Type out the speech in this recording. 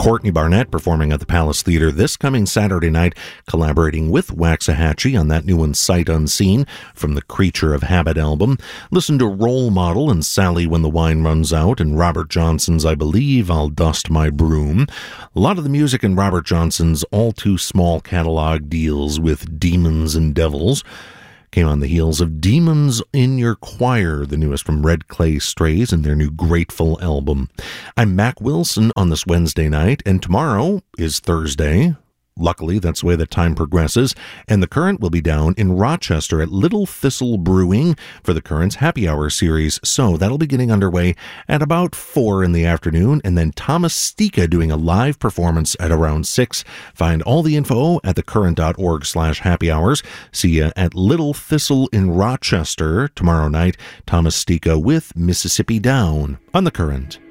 Courtney Barnett performing at the Palace Theatre this coming Saturday night, collaborating with Waxahachie on that new one, Sight Unseen, from the Creature of Habit album. Listen to Role Model and Sally When the Wine Runs Out, and Robert Johnson's I Believe I'll Dust My Broom. A lot of the music in Robert Johnson's all too small catalog deals with demons and devils. Came on the heels of Demons in Your Choir, the newest from Red Clay Strays and their new Grateful album. I'm Mac Wilson on this Wednesday night, and tomorrow is Thursday. Luckily, that's the way that time progresses, and the Current will be down in Rochester at Little Thistle Brewing for the Current's Happy Hour series, so that'll be getting underway at about 4 in the afternoon, and then Thomas Stika doing a live performance at around 6. Find all the info at thecurrent.org/happy hours. See you at Little Thistle in Rochester tomorrow night. Thomas Stika with Mississippi Down on the Current.